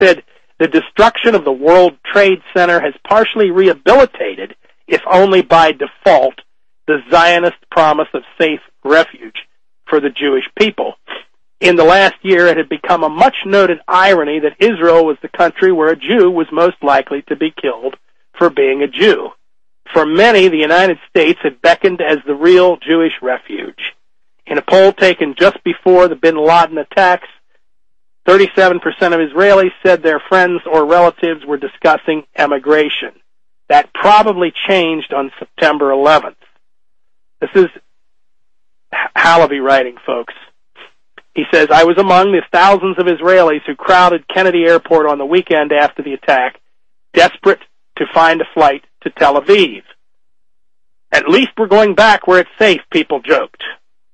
said, the destruction of the World Trade Center has partially rehabilitated, if only by default, the Zionist promise of safe refuge for the Jewish people. In the last year, it had become a much-noted irony that Israel was the country where a Jew was most likely to be killed for being a Jew. For many, the United States had beckoned as the real Jewish refuge. In a poll taken just before the bin Laden attacks, 37% of Israelis said their friends or relatives were discussing emigration. That probably changed on September 11th. This is Halaby writing, folks. He says, I was among the thousands of Israelis who crowded Kennedy Airport on the weekend after the attack, desperate to find a flight to Tel Aviv. At least we're going back where it's safe, people joked.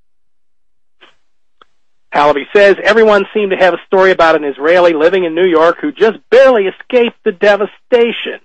Halaby says, everyone seemed to have a story about an Israeli living in New York who just barely escaped the devastation.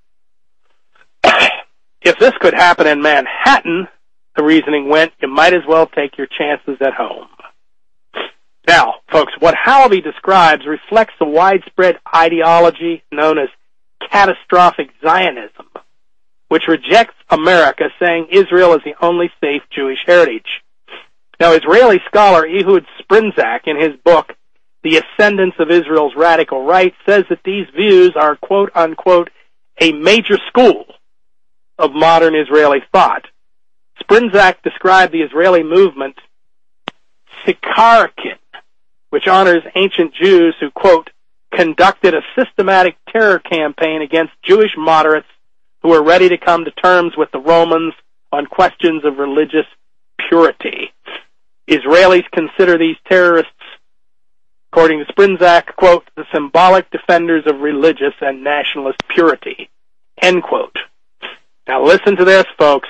If this could happen in Manhattan, the reasoning went, you might as well take your chances at home. Now, folks, what Halaby describes reflects a widespread ideology known as catastrophic Zionism, which rejects America, saying Israel is the only safe Jewish heritage. Now, Israeli scholar Ehud Sprinzak, in his book, The Ascendance of Israel's Radical Right, says that these views are, quote-unquote, a major school of modern Israeli thought. Sprinzak described the Israeli movement Sikarkin, which honors ancient Jews who, quote, conducted a systematic terror campaign against Jewish moderates who were ready to come to terms with the Romans on questions of religious purity. Israelis consider these terrorists, according to Sprinzak, quote, the symbolic defenders of religious and nationalist purity, end quote. Now listen to this, folks.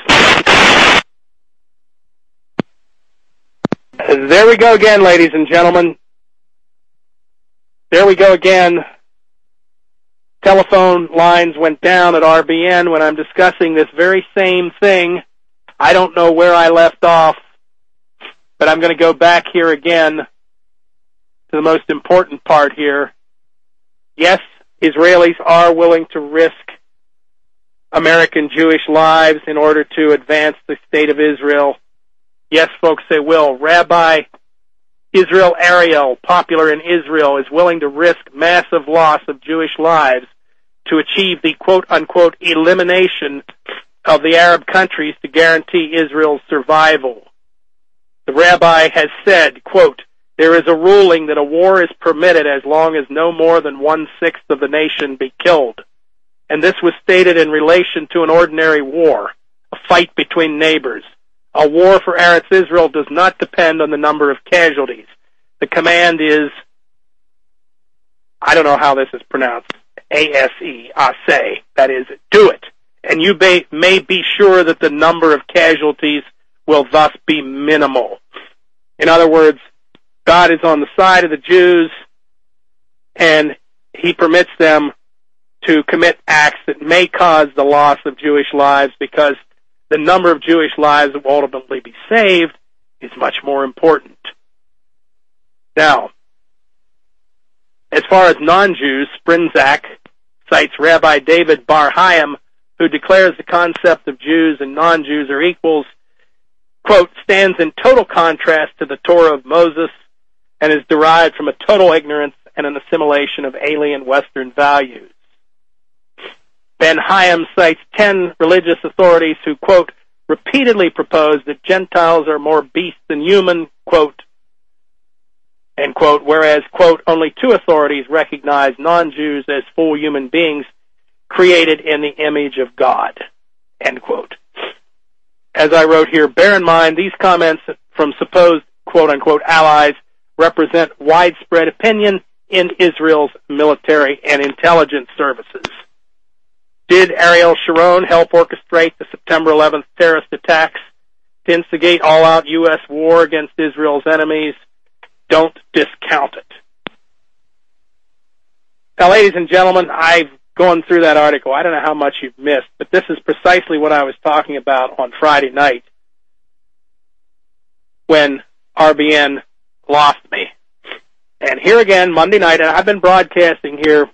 There we go again, ladies and gentlemen. There we go again. Telephone lines went down at RBN when I'm discussing this very same thing. I don't know where I left off, but I'm going to go back here again to the most important part here. Yes, Israelis are willing to risk American Jewish lives in order to advance the state of Israel. Yes, folks, they will. Rabbi Israel Ariel, popular in Israel, is willing to risk massive loss of Jewish lives to achieve the quote-unquote elimination of the Arab countries to guarantee Israel's survival. The rabbi has said, quote, there is a ruling that a war is permitted as long as no more than 1/6 of the nation be killed. And this was stated in relation to an ordinary war, a fight between neighbors. A war for Eretz Israel does not depend on the number of casualties. The command is, I don't know how this is pronounced, A-S-E, aseh, that is, do it. And you may be sure that the number of casualties will thus be minimal. In other words, God is on the side of the Jews, and He permits them to commit acts that may cause the loss of Jewish lives, because the number of Jewish lives that will ultimately be saved is much more important. Now, as far as non-Jews, Sprinzak cites Rabbi David Bar Hayim, who declares the concept of Jews and non-Jews are equals, quote, stands in total contrast to the Torah of Moses and is derived from a total ignorance and an assimilation of alien Western values. Ben Hayim cites 10 religious authorities who, quote, repeatedly propose that Gentiles are more beast than human, quote, end quote, whereas, quote, only 2 authorities recognize non-Jews as full human beings created in the image of God, end quote. As I wrote here, bear in mind these comments from supposed, quote-unquote, allies represent widespread opinion in Israel's military and intelligence services. Did Ariel Sharon help orchestrate the September 11th terrorist attacks to instigate all-out U.S. war against Israel's enemies? Don't discount it. Now, ladies and gentlemen, I've gone through that article. I don't know how much you've missed, but this is precisely what I was talking about on Friday night when RBN lost me. And here again, Monday night, and I've been broadcasting here